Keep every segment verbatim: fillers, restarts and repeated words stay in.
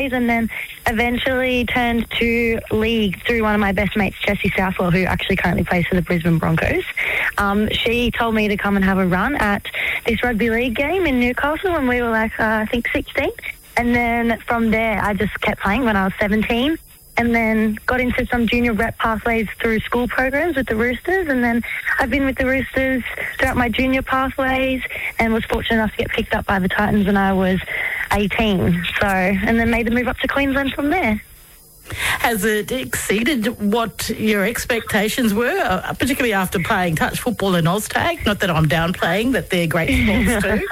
and then eventually turned to league through one of my best mates, Jessie Southwell, who actually currently plays for the Brisbane Broncos. Um, she told me to come and have a run at this rugby league game in Newcastle when we were like, uh, I think sixteen. And then from there, I just kept playing when I was seventeen. And then got into some junior rep pathways through school programs with the Roosters. And then I've been with the Roosters throughout my junior pathways and was fortunate enough to get picked up by the Titans when I was eighteen. So, and then made the move up to Queensland from there. Has it exceeded what your expectations were, uh, particularly after playing touch football and Oztag? Not that I'm downplaying that they're great sports too.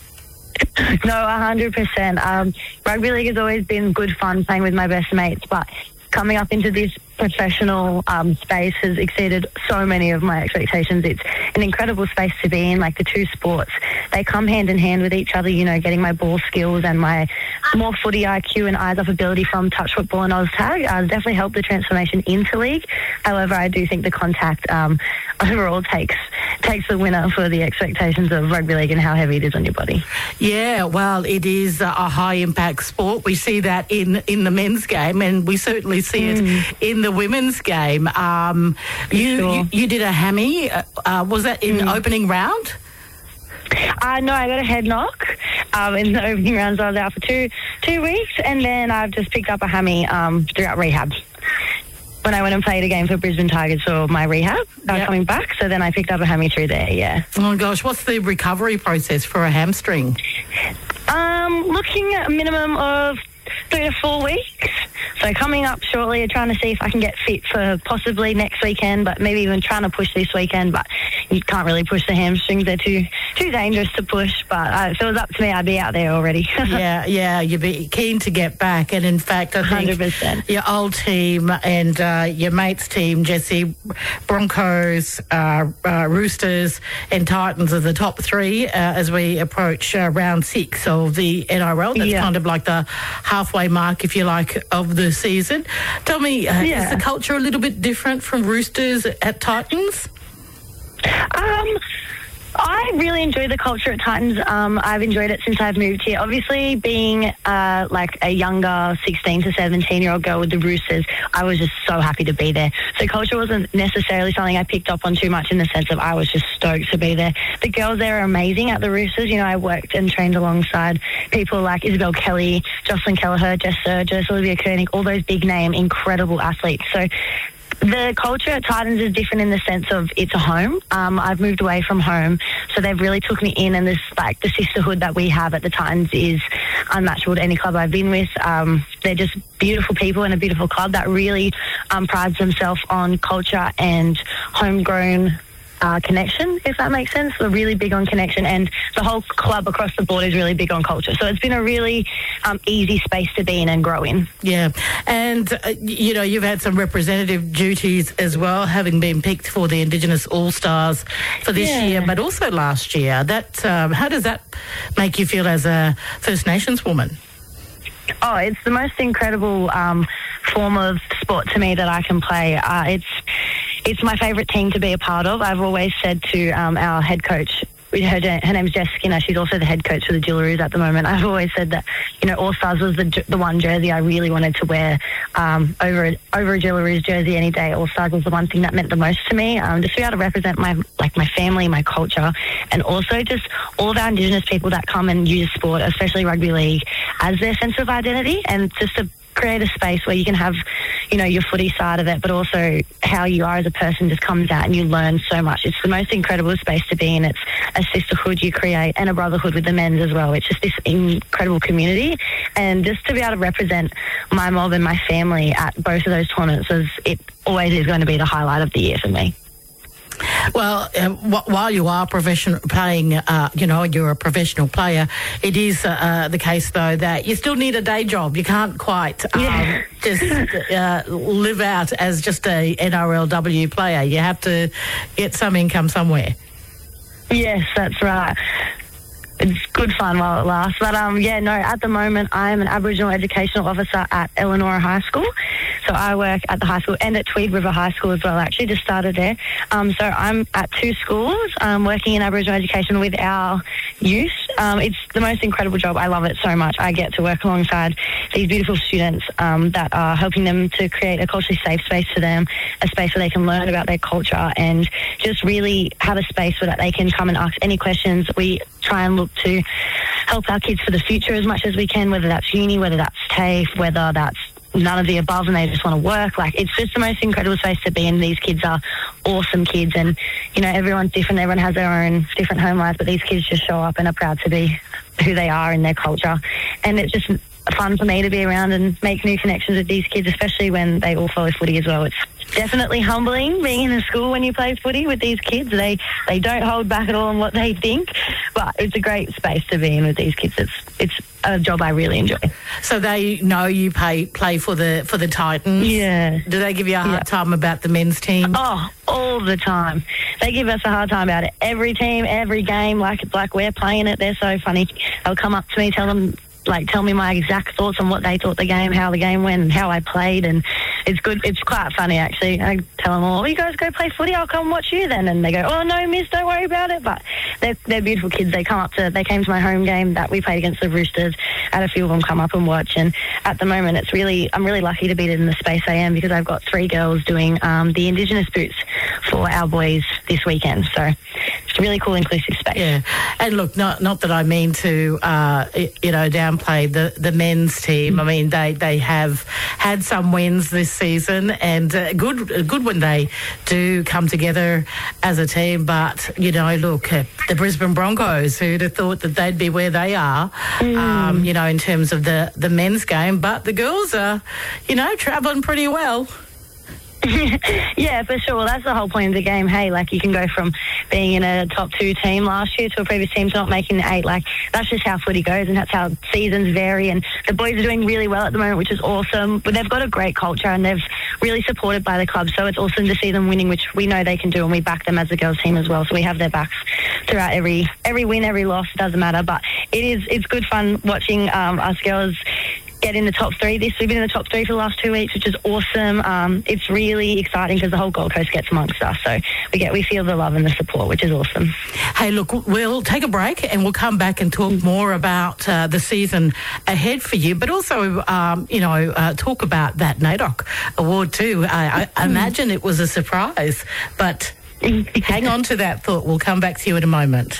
No, one hundred percent. Um, rugby league has always been good fun playing with my best mates, but coming up into this professional um, space has exceeded so many of my expectations. It's an incredible space to be in. Like, the two sports, they come hand in hand with each other, you know, getting my ball skills and my more footy I Q and eyes-off ability from touch football and Oztag uh, definitely helped the transformation into league. However, I do think the contact um, overall takes takes the winner for the expectations of rugby league and how heavy it is on your body. Yeah, well, it is a high-impact sport. We see that in, in the men's game, and we certainly see mm. it in the women's game. Um, you, sure. you you did a hammy. Uh, was that in mm. opening round? Uh, no, I got a head knock um, in the opening rounds. I was out for two two weeks, and then I've just picked up a hammy um, throughout rehab. When I went and played a game for Brisbane Tigers for my rehab, I was yep. coming back, so then I picked up a hammy through there, yeah. Oh, my gosh, what's the recovery process for a hamstring? Um, looking at a minimum of three to four weeks. So coming up shortly, trying to see if I can get fit for possibly next weekend, but maybe even trying to push this weekend, but you can't really push the hamstrings. They're too too dangerous to push, but uh, if it was up to me, I'd be out there already. yeah, yeah, you'd be keen to get back. And in fact, I think one hundred percent. Your old team and uh, your mate's team, Jessie, Broncos, uh, uh, Roosters and Titans are the top three uh, as we approach uh, round six of the N R L. That's yeah. kind of like the halfway mark, if you like, of the season. Tell me, uh, yeah. is the culture a little bit different from Roosters at Titans? Um, I really enjoy the culture at Titans. Um, I've enjoyed it since I've moved here. Obviously, being uh, like a younger sixteen to seventeen-year-old girl with the Roosters, I was just so happy to be there. So culture wasn't necessarily something I picked up on too much in the sense of I was just stoked to be there. The girls there are amazing at the Roosters. You know, I worked and trained alongside people like Isabel Kelly, Jocelyn Kelleher, Jess Surgis, Olivia Koenig, all those big-name, incredible athletes. So the culture at Titans is different in the sense of it's a home. Um, I've moved away from home, so they've really took me in, and this like the sisterhood that we have at the Titans is unmatchable to any club I've been with. Um, they're just beautiful people and a beautiful club that really um, prides themselves on culture and homegrown Uh, connection, if that makes sense. They're really big on connection, and the whole club across the board is really big on culture. So it's been a really um, easy space to be in and grow in. Yeah, and uh, you know, you've had some representative duties as well, having been picked for the Indigenous All-Stars for this yeah. year, but also last year. That um, how does that make you feel as a First Nations woman? Oh, it's the most incredible um, form of sport to me that I can play. Uh, it's It's my favourite team to be a part of. I've always said to um, our head coach, her, her name's Jess Skinner, she's also the head coach for the Jillaroos at the moment. I've always said that, you know, All Stars was the the one jersey I really wanted to wear um, over, a, over a Jillaroos jersey any day. All Stars was the one thing that meant the most to me, um, just to be able to represent my like my family, my culture, and also just all of our Indigenous people that come and use sport, especially rugby league, as their sense of identity, and just to create a space where you can have, you know, your footy side of it, but also how you are as a person just comes out and you learn so much. It's the most incredible space to be in. It's a sisterhood you create and a brotherhood with the men's as well. It's just this incredible community, and just to be able to represent my mob and my family at both of those tournaments, is, it always is going to be the highlight of the year for me. Well, uh, w- while you are professional playing, uh, you know, you're a professional player, it is uh, uh, the case, though, that you still need a day job. You can't quite um, yeah. just uh, live out as just a N R L W player. You have to get some income somewhere. Yes, that's right. it's good fun while it lasts. But um, yeah, no, at the moment I'm an Aboriginal Educational Officer at Eleanor High School. So I work at the high school and at Tweed River High School as well, actually, just started there. Um, so I'm at two schools um, working in Aboriginal education with our youth. Um, it's the most incredible job. I love it so much. I get to work alongside these beautiful students um, that are helping them to create a culturally safe space for them, a space where they can learn about their culture and just really have a space where that they can come and ask any questions. We try and look to help our kids for the future as much as we can, whether that's uni, whether that's TAFE, whether that's none of the above and they just want to work. Like, it's just the most incredible space to be in. These kids are awesome kids, and you know, everyone's different, everyone has their own different home lives, but these kids just show up and are proud to be who they are in their culture. And it's just fun for me to be around and make new connections with these kids, especially when they all follow footy as well. It's definitely humbling being in a school when you play footy with these kids. They they don't hold back at all on what they think, but it's a great space to be in with these kids. It's it's a job I really enjoy. So they know you play play for the for the Titans. Yeah. Do they give you a hard yeah. time about the men's team? Oh, all the time. They give us a hard time about it. Every team, every game, like like we're playing it. They're so funny. They'll come up to me, tell them. Like, tell me my exact thoughts on what they thought the game, how the game went, and how I played, and it's good. It's quite funny, actually. I tell them, "Oh, you guys go play footy. I'll come watch you then." And they go, "Oh no, miss, don't worry about it." But they're they're beautiful kids. They come up to, they came to my home game that we played against the Roosters. I had a few of them come up and watch. And at the moment, it's really, I'm really lucky to be in the space I am because I've got three girls doing um, the Indigenous boots for our boys this weekend. So it's a really cool, inclusive space. Yeah, and look, not not that I mean to, uh, you know, downplay the, the men's team. I mean, they, they have had some wins this season, and uh, good good when they do come together as a team. But, you know, look, uh, the Brisbane Broncos, who'd have thought that they'd be where they are, mm. um, you know, in terms of the, the men's game. But the girls are, you know, travelling pretty well. Yeah, for sure. Well, that's the whole point of the game. Hey, like, you can go from being in a top two team last year to a previous team to not making the eight. Like, that's just how footy goes, and that's how seasons vary. And the boys are doing really well at the moment, which is awesome. But they've got a great culture, and they've really supported by the club. So it's awesome to see them winning, which we know they can do, and we back them as a girls team as well. So we have their backs throughout every every win, every loss. It doesn't matter. But it is it's good fun watching um, us girls get in the top three. This we've been in the top three for the last two weeks, which is awesome. Um, it's really exciting because the whole Gold Coast gets amongst us, so we get we feel the love and the support, which is awesome. Hey, look, we'll take a break and we'll come back and talk more about uh, the season ahead for you, but also, um, you know, uh, talk about that NAIDOC award too. I, I imagine it was a surprise, but hang on to that thought. We'll come back to you in a moment.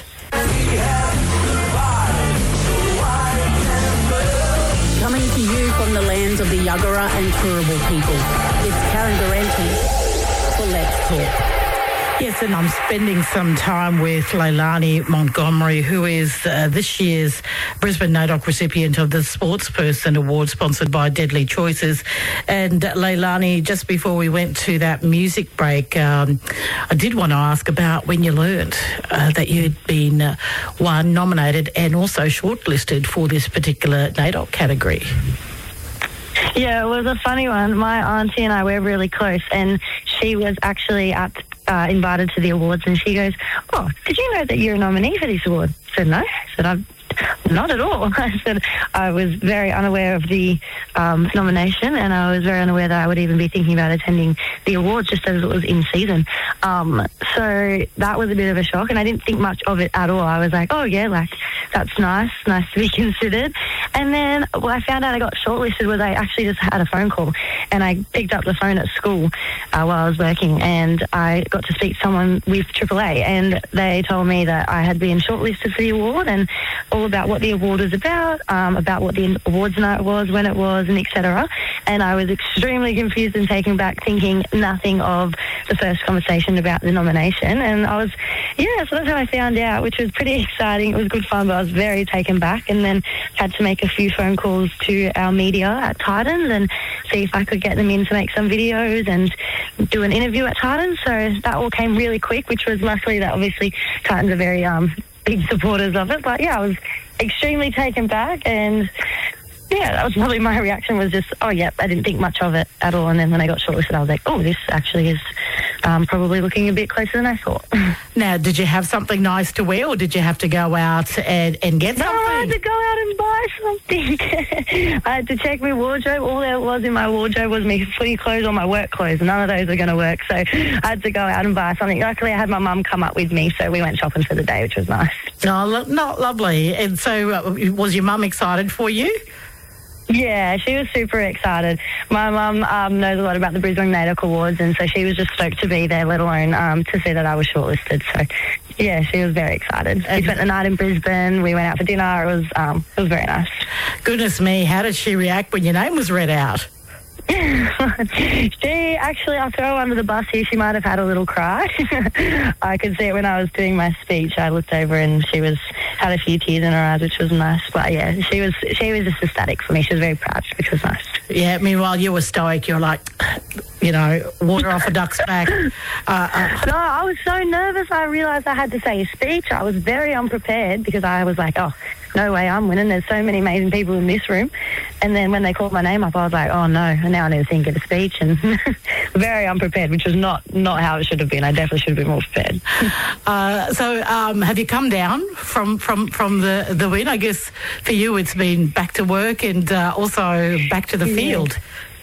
Coming to you from the lands of the Yuggera and Turrbal people, it's Karen Durante for Let's Talk. Yes, and I'm spending some time with Leilani Montgomery, who is uh, this year's Brisbane NAIDOC recipient of the Sportsperson Award, sponsored by Deadly Choices. And uh, Leilani, just before we went to that music break, um, I did want to ask about when you learned uh, that you'd been uh, one nominated and also shortlisted for this particular NAIDOC category. Yeah, it was a funny one. My auntie and I were really close, and she was actually at Uh, invited to the awards, and she goes, "Oh, did you know that you're a nominee for this award?" I said, "No." I said, "I'm not at all." I said, I was very unaware of the um, nomination, and I was very unaware that I would even be thinking about attending the awards just as it was in season. Um, so that was a bit of a shock, and I didn't think much of it at all. I was like, oh yeah, like, that's nice, nice to be considered. And then what I found out I got shortlisted was I actually just had a phone call, and I picked up the phone at school uh, while I was working, and I got to speak to someone with Triple A, and they told me that I had been shortlisted for the award, and all about what the award was about, um, about what the awards night was, when it was, and et cetera. And I was extremely confused and taken back, thinking nothing of the first conversation about the nomination. And I was, yeah, so that's how I found out, which was pretty exciting. It was good fun, but I was very taken back, and then had to make a few phone calls to our media at Titans and see if I could get them in to make some videos and do an interview at Titans. So that all came really quick, which was luckily that obviously Titans are very um, big supporters of it. But yeah, I was extremely taken back, and yeah, that was probably my reaction, was just, oh yeah, I didn't think much of it at all. And then when I got shortlisted, I was like, oh, this actually is um, probably looking a bit closer than I thought. Now, did you have something nice to wear, or did you have to go out and, and get No, something? I had to go out and buy something. I had to check my wardrobe. All there was in my wardrobe was my footy clothes or my work clothes. None of those are going to work, so I had to go out and buy something. Luckily, I had my mum come up with me, so we went shopping for the day, which was nice. Oh, lo- not lovely. And so, uh, was your mum excited for you? Yeah, she was super excited. My mum um, knows a lot about the Brisbane NAIDOC Awards, and so she was just stoked to be there, let alone um, to see that I was shortlisted. So, yeah, she was very excited. We spent the night in Brisbane. We went out for dinner. It was um, it was very nice. Goodness me, how did she react when your name was read out? She actually, I'll throw her under the bus here, she might have had a little cry. I could see it when I was doing my speech. I looked over and she was had a few tears in her eyes, which was nice. But yeah, she was she was just ecstatic for me. She was very proud, which was nice. Yeah, meanwhile you were stoic. You're like, you know, water off a duck's back. Uh, uh, No, I was so nervous. I realised I had to say a speech. I was very unprepared because I was like, oh, no way I'm winning. There's so many amazing people in this room. And then when they called my name up, I was like, oh, no. And now I need to think of a speech. And very unprepared, which was not, not how it should have been. I definitely should have been more prepared. uh, so um, have you come down from, from, from the, the win? I guess for you it's been back to work and uh, also back to the field.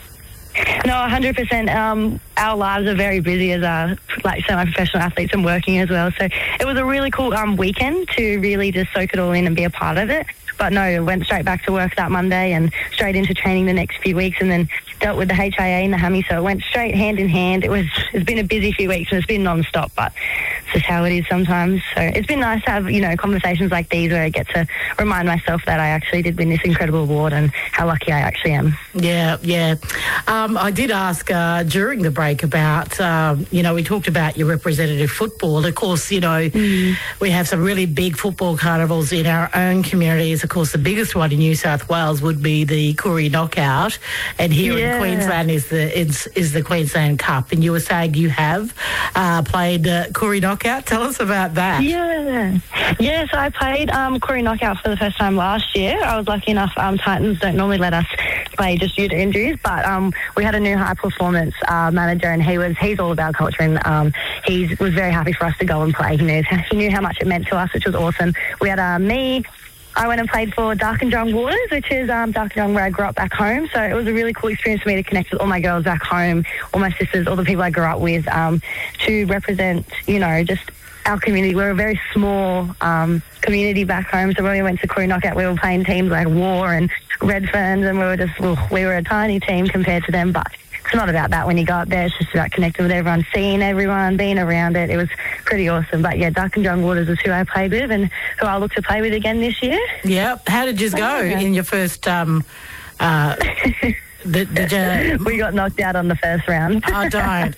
No, one hundred percent. Um, our lives are very busy as uh, like semi-professional athletes and working as well. So it was a really cool um, weekend to really just soak it all in and be a part of it. But no, went straight back to work that Monday and straight into training the next few weeks, and then dealt with the H I A and the hammy. So it went straight hand in hand. It was it's been a busy few weeks and it's been non-stop, but it's just how it is sometimes. So it's been nice to have, you know, conversations like these where I get to remind myself that I actually did win this incredible award and how lucky I actually am. Yeah, yeah. Um, I did ask uh, during the break about, um, you know, we talked about your representative football. Of course, you know, mm. we have some really big football carnivals in our own communities. Of course, the biggest one in New South Wales would be the Koori Knockout, and here yeah. in Queensland is the is, is the Queensland Cup. And you were saying you have uh, played uh, Koori Knockout. Tell us about that. Yeah, yeah. So I played um, Koori Knockout for the first time last year. I was lucky enough. Um, Titans don't normally let us play just due to injuries, but um, we had a new high performance uh, manager, and he was he's all about culture, and um, he was very happy for us to go and play. He knew he knew how much it meant to us, which was awesome. We had uh, me. I went and played for Darkinjung Waters, which is um, Darkinjung where I grew up back home. So it was a really cool experience for me to connect with all my girls back home, all my sisters, all the people I grew up with, um, to represent, you know, just our community. We're a very small um, community back home. So when we went to Koori Knockout, we were playing teams like War and Redferns, and we were just, well, we were a tiny team compared to them, but it's not about that when you go up there. It's just about connecting with everyone, seeing everyone, being around it. It was pretty awesome. But yeah, Darkinjung Waters is who I played with and who I'll look to play with again this year. Yeah. How did you go in your first... Um, uh, did, did you... We got knocked out on the first round. I don't.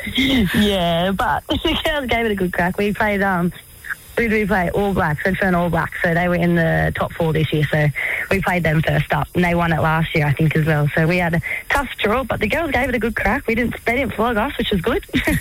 Yeah, but the girls gave it a good crack. We played... um. We do play All Blacks, Redfern All Blacks, so they were in the top four this year, so we played them first up, and they won it last year, I think, as well. So we had a tough draw, but the girls gave it a good crack. We didn't, they didn't flog us, which was good.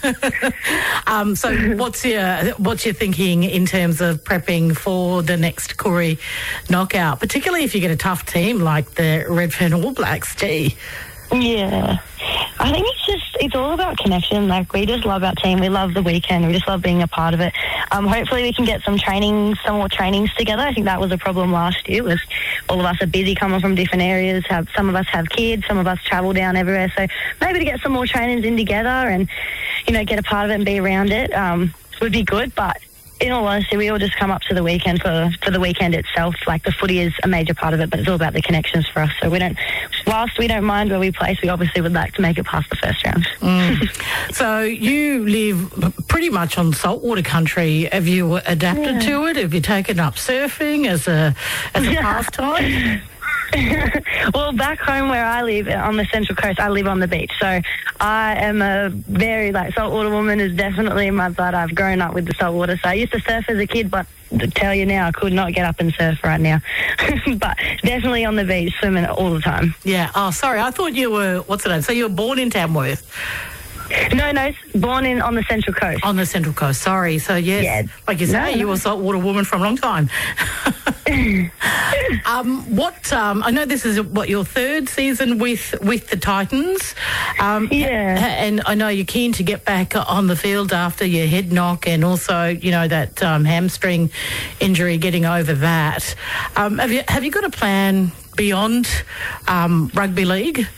um, so what's your what's your thinking in terms of prepping for the next Koori Knockout, particularly if you get a tough team like the Redfern All Blacks? Gee. Yeah, I think it's just, it's all about connection. Like, we just love our team. We love the weekend. We just love being a part of it. Um, hopefully we can get some training, some more trainings together. I think that was a problem last year, was all of us are busy coming from different areas. Have Some of us have kids, some of us travel down everywhere. So maybe to get some more trainings in together and, you know, get a part of it and be around it um, would be good. But in all honesty, we all just come up to the weekend for, for the weekend itself. Like, the footy is a major part of it, but it's all about the connections for us. So we don't, whilst we don't mind where we place, we obviously would like to make it past the first round. Mm. So you live pretty much on saltwater country. Have you adapted yeah. to it? Have you taken up surfing as a as a pastime? Well, back home where I live on the Central Coast, I live on the beach. So I am a very, like, saltwater woman is definitely in my blood. I've grown up with the saltwater. So I used to surf as a kid, but to tell you now, I could not get up and surf right now. But definitely on the beach, swimming all the time. Yeah. Oh, sorry. I thought you were, what's it name? So you were born in Tamworth? No, no, born in on the Central Coast. On the Central Coast, sorry. So, yes, yeah, like you say, no, you no. were a saltwater woman for a long time. um, what um, I know this is what your third season with with the Titans. Um, Yeah. and I know you're keen to get back on the field after your head knock and also, you know, that um, hamstring injury, getting over that. Um, have you have you got a plan beyond um, rugby league?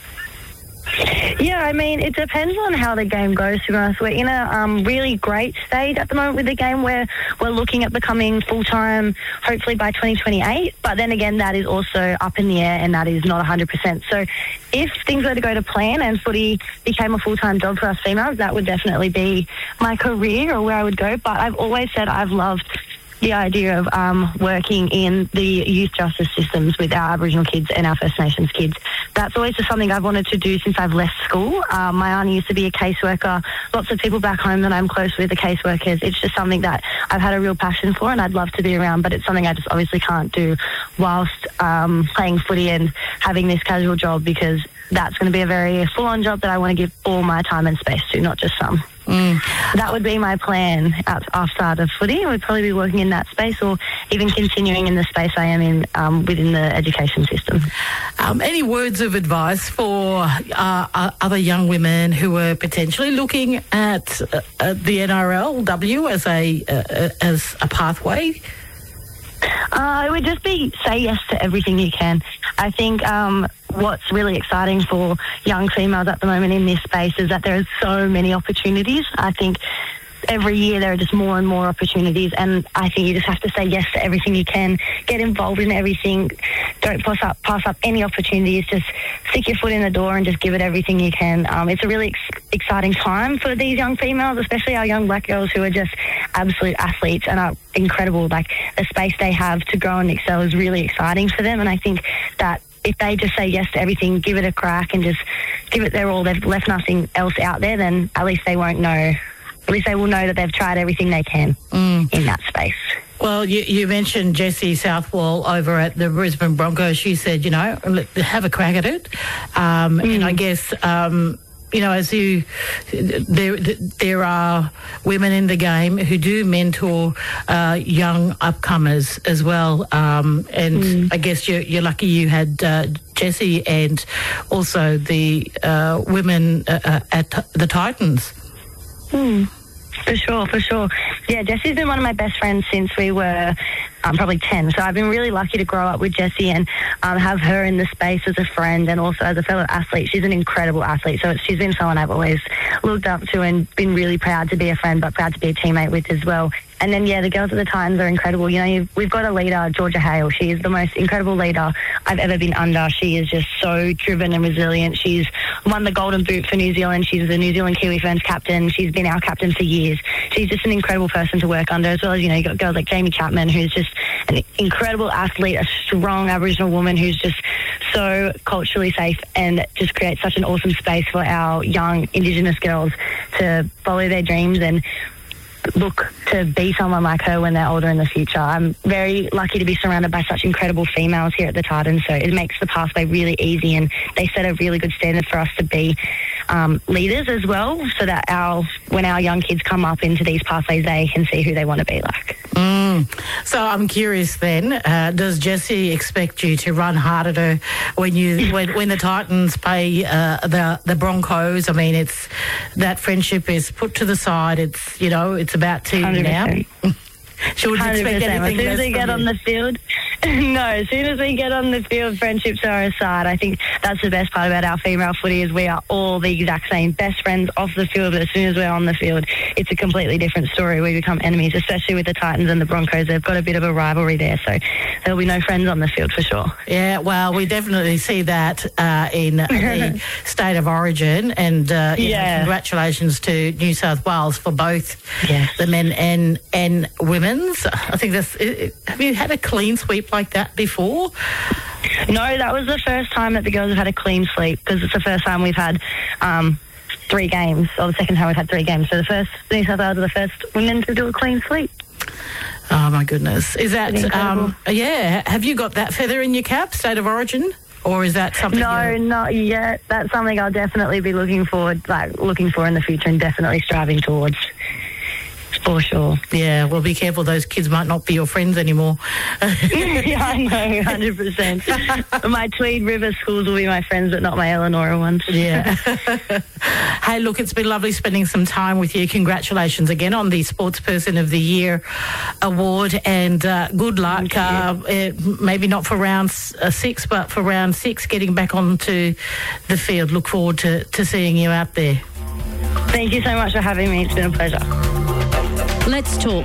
Yeah, I mean, it depends on how the game goes, to be honest. We're in a um, really great stage at the moment with the game where we're looking at becoming full-time, hopefully by twenty twenty-eight. But then again, that is also up in the air and that is not one hundred percent. So if things were to go to plan and footy became a full-time job for us females, that would definitely be my career or where I would go. But I've always said I've loved the idea of um, working in the youth justice systems with our Aboriginal kids and our First Nations kids. That's always just something I've wanted to do since I've left school. Um, my auntie used to be a caseworker. Lots of people back home that I'm close with are caseworkers. It's just something that I've had a real passion for and I'd love to be around, but it's something I just obviously can't do whilst um, playing footy and having this casual job, because that's going to be a very full-on job that I want to give all my time and space to, not just some. Mm. That would be my plan after of footy. I would probably be working in that space or even continuing in the space I am in um, within the education system. Um, any words of advice for uh, other young women who are potentially looking at, uh, at the N R L W as a uh, as a pathway? Uh, it would just be say yes to everything you can. I think um, what's really exciting for young females at the moment in this space is that there are so many opportunities. I think every year there are just more and more opportunities, and I think you just have to say yes to everything you can. Get involved in everything. Don't pass up, pass up any opportunities. Just stick your foot in the door and just give it everything you can. Um, it's a really ex- exciting time for these young females, especially our young black girls who are just absolute athletes and are incredible. Like, the space they have to grow and excel is really exciting for them, and I think that if they just say yes to everything, give it a crack and just give it their all, they've left nothing else out there, then at least they won't know. At least they will know that they've tried everything they can mm. in that space. Well, you, you mentioned Jessie Southwell over at the Brisbane Broncos. She said, you know, have a crack at it. Um, mm. And I guess, um, you know, as you, there there are women in the game who do mentor uh, young upcomers as well. Um, and mm. I guess you're, you're lucky you had uh, Jessie and also the uh, women uh, at the Titans. Hmm. For sure, for sure. Yeah, Jessie's been one of my best friends since we were um, probably ten. So I've been really lucky to grow up with Jessie and um, have her in the space as a friend and also as a fellow athlete. She's an incredible athlete. So it's, she's been someone I've always looked up to and been really proud to be a friend, but proud to be a teammate with as well. And then, yeah, the girls at the Titans are incredible. You know, you've, we've got a leader, Georgia Hale. She is the most incredible leader I've ever been under. She is just so driven and resilient. She's won the Golden Boot for New Zealand. She's the New Zealand Kiwi Ferns captain. She's been our captain for years. She's just an incredible person to work under, as well as, you know, you've got girls like Jamie Chapman, who's just an incredible athlete, a strong Aboriginal woman who's just so culturally safe and just creates such an awesome space for our young Indigenous girls to follow their dreams and look to be someone like her when they're older in the future. I'm very lucky to be surrounded by such incredible females here at the Titans, so it makes the pathway really easy, and they set a really good standard for us to be um, leaders as well, so that our when our young kids come up into these pathways, they can see who they want to be like. Mm. So I'm curious then, uh, does Jessie expect you to run hard at her when you when, when the Titans play uh, the the Broncos? I mean, it's that friendship is put to the side. It's, you know, it's about team one hundred percent now. She would expect anything as soon as we get on the field. No, as soon as we get on the field, friendships are aside. I think that's the best part about our female footy is we are all the exact same, best friends off the field, but as soon as we're on the field, it's a completely different story. We become enemies, especially with the Titans and the Broncos. They've got a bit of a rivalry there, so there'll be no friends on the field for sure. Yeah, well, we definitely see that uh, in the state of origin, and uh, yeah. know, congratulations to New South Wales for both yes. the men and, and women's. I think that's. Have you had a clean sweep like that before? No, that was the first time that the girls have had a clean sweep, because it's the first time we've had um, three games, or the second time we've had three games. So the first, New South Wales are the first women to do a clean sweep. Oh my goodness! Is that um, yeah? Have you got that feather in your cap, state of origin, or is that something? No, you're... not yet. That's something I'll definitely be looking forward, like looking for in the future, and definitely striving towards. For sure. Yeah, well, be careful. Those kids might not be your friends anymore. Yeah, I know, one hundred percent. My Tweed River schools will be my friends, but not my Eleanor ones. Yeah. Hey, look, it's been lovely spending some time with you. Congratulations again on the Sportsperson of the Year award, and uh, good luck. Uh, uh, maybe not for round uh, six, but for round six, getting back onto the field. Look forward to, to seeing you out there. Thank you so much for having me. It's been a pleasure. Let's talk.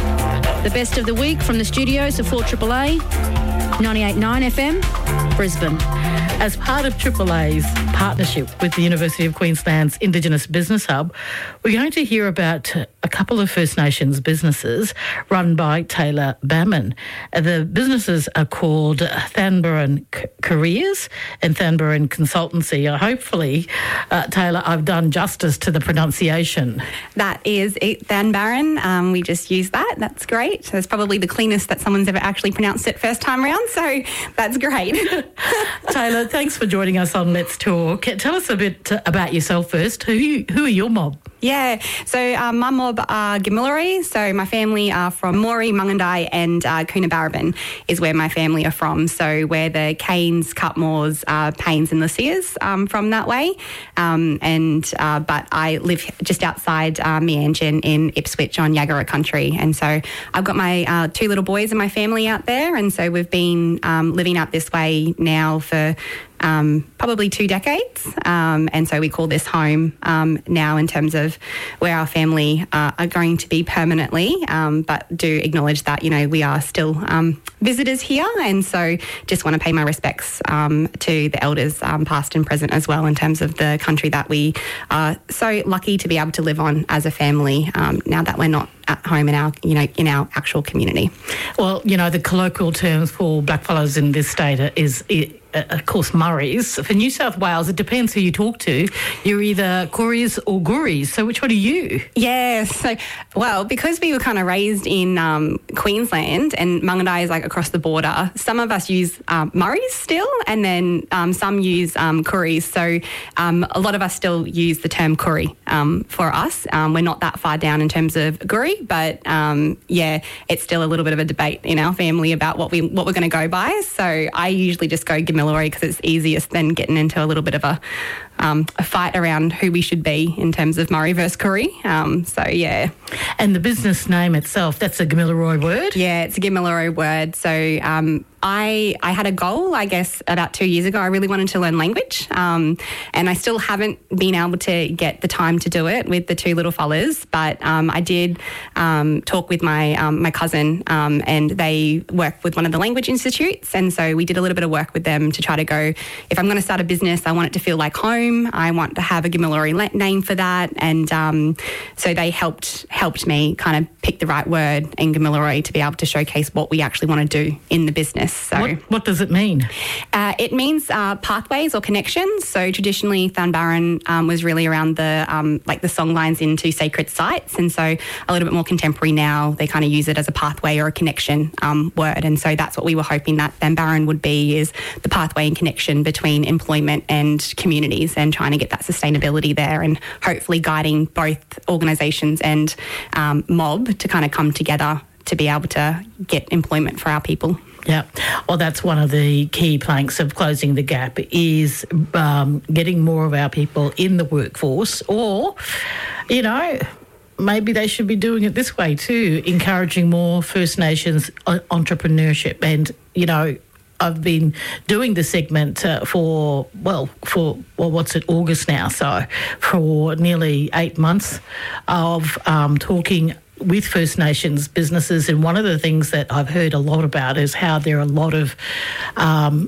The best of the week from the studios of four A A A, ninety-eight point nine F M, Brisbane. As part of Triple A's partnership with the University of Queensland's Indigenous Business Hub, we're going to hear about a couple of First Nations businesses run by Taylor Bamman. The businesses are called Thanbaran Careers and Thanbaran Consultancy. Hopefully, uh, Taylor, I've done justice to the pronunciation. That is it, Thanbaran. Um, we just use that. That's great. So it's probably the cleanest that someone's ever actually pronounced it first time round, so that's great. Taylor, thanks for joining us on Let's Talk. Tell us a bit about yourself first. Who who are your mob? Yeah, so um, my mob are Gamilaroi. So my family are from Moree, Mungandai and uh, Coonabarabran is where my family are from. So we're the Canes, Cutmores, uh, Paynes and Lucias um, from that way. Um, and uh, But I live just outside uh, Meanjin in Ipswich on Yagara country. And so I've got my uh, two little boys and my family out there. And so we've been um, living up this way now for Um, probably two decades. Um, and so we call this home um, now in terms of where our family uh, are going to be permanently, um, but do acknowledge that, you know, we are still um, visitors here. And so just want to pay my respects um, to the elders um, past and present as well in terms of the country that we are so lucky to be able to live on as a family um, now that we're not at home in our, you know, in our actual community. Well, you know, the colloquial terms for blackfellows in this state is, is of course, Murrays. For New South Wales, it depends who you talk to. You're either Koris or Guris. So which one are you? Yeah, so, well, because we were kind of raised in um, Queensland and Mungandai is like across the border, some of us use um, Murrays still, and then um, some use um, Koris. So um, a lot of us still use the term Koori um, for us. Um, we're not that far down in terms of Guri, but um, yeah, it's still a little bit of a debate in our family about what we what we're going to go by. So I usually just go Gamilaroi because it's easiest than getting into a little bit of a um, a fight around who we should be in terms of Murray versus Koori. Um, so yeah, and the business name itself, that's a Gamilaroi word. Yeah, it's a Gamilaroi word. So um, I I had a goal, I guess, about two years ago. I really wanted to learn language, um, and I still haven't been able to get the time to do it with the two little fellas. But um, I did um, talk with my um, my cousin, um, and they work with one of the language institutes, and so we did a little bit of work with them to try to go, if I'm going to start a business, I want it to feel like home. I want to have a Gamilaroi name for that, and um, so they helped helped me kind of pick the right word in Gamilaroi to be able to showcase what we actually want to do in the business. So, what, what does it mean? Uh, it means uh, pathways or connections. So traditionally, Thanbaran um, was really around the um, like the song lines into sacred sites, and so a little bit more contemporary now. They kind of use it as a pathway or a connection um, word, and so that's what we were hoping that Thanbaran would be, is the pathway and connection between employment and communities, and trying to get that sustainability there, and hopefully guiding both organisations and um, mob to kind of come together to be able to get employment for our people. Yeah, well, that's one of the key planks of closing the gap, is um, getting more of our people in the workforce, or, you know, maybe they should be doing it this way too, encouraging more First Nations entrepreneurship. And, you know, I've been doing the segment uh, for, well, for, well, what's it, August now, so for nearly eight months of um, talking with First Nations businesses, and one of the things that I've heard a lot about is how there are a lot of um,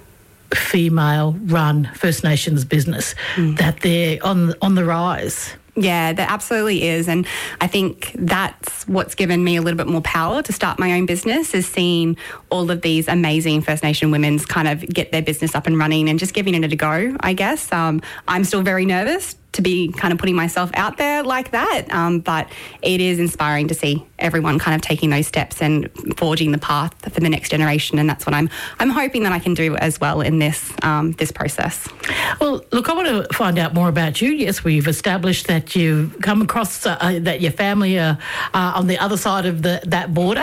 female-run First Nations business, mm. that they're on on the rise. Yeah, there absolutely is. And I think that's what's given me a little bit more power to start my own business, is seeing all of these amazing First Nation women's kind of get their business up and running and just giving it a go, I guess. Um, I'm still very nervous to be kind of putting myself out there like that. Um, but it is inspiring to see everyone kind of taking those steps and forging the path for the next generation. And that's what I'm I'm hoping that I can do as well in this um, this process. Well, look, I want to find out more about you. Yes, we've established that you've come across, uh, that your family are uh, on the other side of the that border,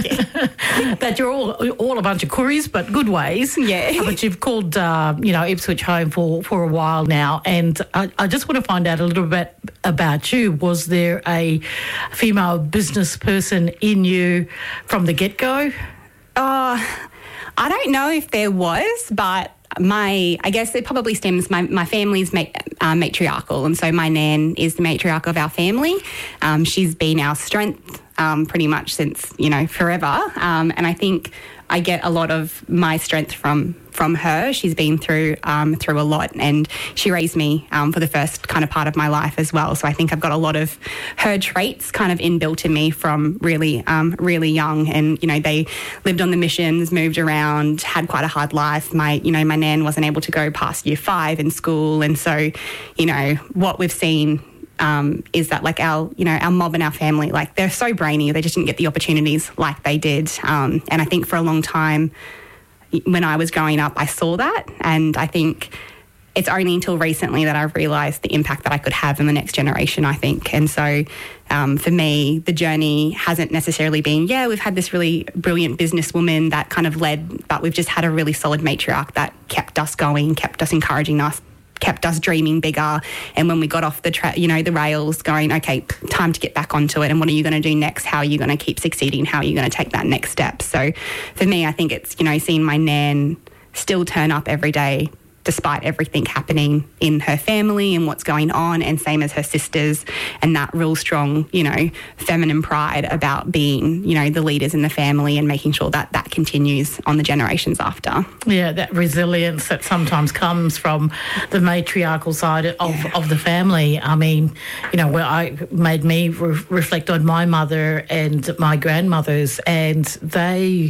yeah. that you're all all a bunch of Koories, but good ways. Yeah. Uh, but you've called, uh, you know, Ipswich home for, for a while now. And I, I just want to find out a little bit about you. Was there a female business person in you from the get-go? Uh, I don't know if there was, but my, I guess it probably stems, my, my family's ma- uh, matriarchal, and so my nan is the matriarch of our family. Um, she's been our strength um, pretty much since, you know, forever. Um, and I think I get a lot of my strength from from her. She's been through um, through a lot, and she raised me um, for the first kind of part of my life as well. So I think I've got a lot of her traits kind of inbuilt in me from really, um, really young. And you know, they lived on the missions, moved around, had quite a hard life. My, you know, my nan wasn't able to go past year five in school, and so, you know, what we've seen. Um, is that like our, you know, our mob and our family, like they're so brainy, they just didn't get the opportunities like they did. Um, and I think for a long time when I was growing up, I saw that. And I think it's only until recently that I've realised the impact that I could have in the next generation, I think. And so um, for me, the journey hasn't necessarily been, yeah, we've had this really brilliant businesswoman that kind of led, but we've just had a really solid matriarch that kept us going, kept us encouraging us, kept us dreaming bigger. And when we got off the tra- you know, the rails, going, okay, time to get back onto it. And what are you going to do next? How are you going to keep succeeding? How are you going to take that next step? So for me, I think it's, you know, seeing my nan still turn up every day despite everything happening in her family and what's going on, and same as her sisters, and that real strong, you know, feminine pride about being, you know, the leaders in the family and making sure that that continues on the generations after. Yeah, that resilience that sometimes comes from the matriarchal side of, yeah. of the family. I mean, you know, where I made me re- reflect on my mother and my grandmothers, and they, you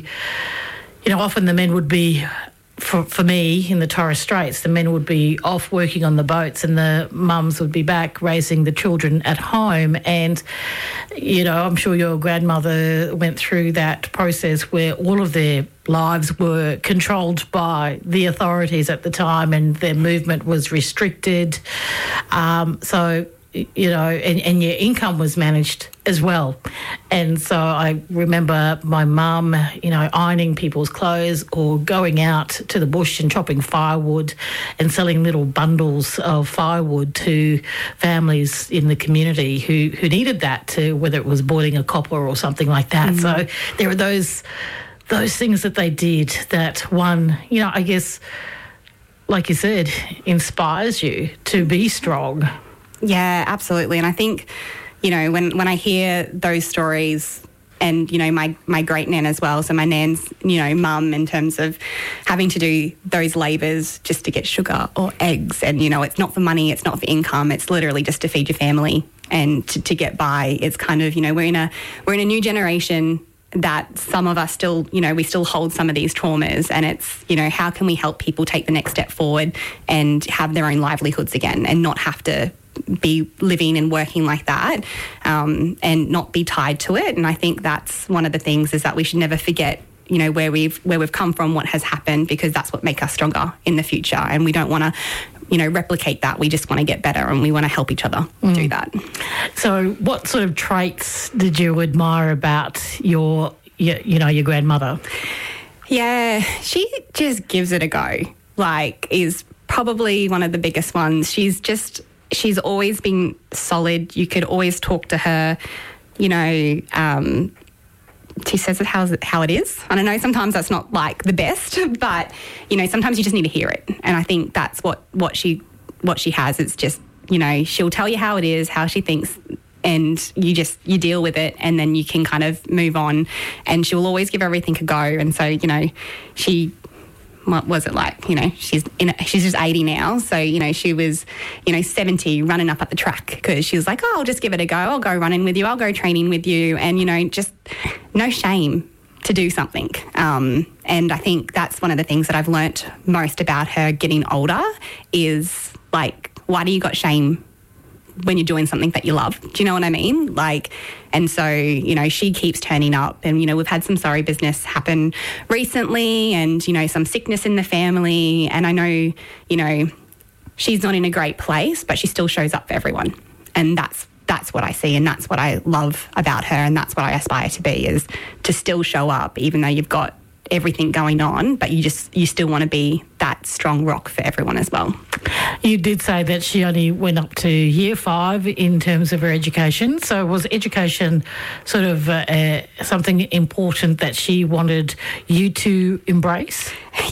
know, often the men would be, For, for me, in the Torres Straits, the men would be off working on the boats and the mums would be back raising the children at home. And, you know, I'm sure your grandmother went through that process where all of their lives were controlled by the authorities at the time and their movement was restricted. Um, so, you know, and, and your income was managed as well. And so I remember my mum, you know, ironing people's clothes or going out to the bush and chopping firewood and selling little bundles of firewood to families in the community who, who needed that, to whether it was boiling a copper or something like that. Mm. So there are those those things that they did that, one, you know, I guess, like you said, inspires you to be strong. Yeah, absolutely. And I think, you know, when, when I hear those stories, and, you know, my, my great nan as well, so my nan's, you know, mum, in terms of having to do those labours just to get sugar or eggs, and, you know, it's not for money, it's not for income, it's literally just to feed your family and to, to get by. It's kind of, you know, we're in a we're in a new generation that some of us still, you know, we still hold some of these traumas, and it's, you know, how can we help people take the next step forward and have their own livelihoods again and not have to be living and working like that, um, and not be tied to it. And I think that's one of the things, is that we should never forget, you know, where we've where we've come from, what has happened, because that's what makes us stronger in the future. And we don't want to, you know, replicate that. We just want to get better, and we want to help each other mm. do that. So what sort of traits did you admire about your, your, you know, your grandmother? Yeah, she just gives it a go, like, is probably one of the biggest ones. She's just... She's always been solid. You could always talk to her, you know, um, she says it how, how it is. And I know sometimes that's not like the best, but, you know, sometimes you just need to hear it. And I think that's what, what she what she has. It's just, you know, she'll tell you how it is, how she thinks, and you just, you deal with it, and then you can kind of move on. And she'll always give everything a go. And so, you know, she... what was it like? You know, she's in a, she's just eighty now. So, you know, she was, you know, seventy running up at the track because she was like, oh, I'll just give it a go. I'll go running with you. I'll go training with you. And, you know, just no shame to do something. Um, and I think that's one of the things that I've learnt most about her getting older is, like, why do you got shame when you're doing something that you love. Do you know what I mean? Like, and so, you know, she keeps turning up, and, you know, we've had some sorry business happen recently, and, you know, some sickness in the family. And I know, you know, she's not in a great place, but she still shows up for everyone. And that's that's what I see, and that's what I love about her, and that's what I aspire to be, is to still show up even though you've got everything going on, but you just you still want to be that strong rock for everyone as well. You did say that she only went up to year five in terms of her education. So was education sort of uh, uh, something important that she wanted you to embrace?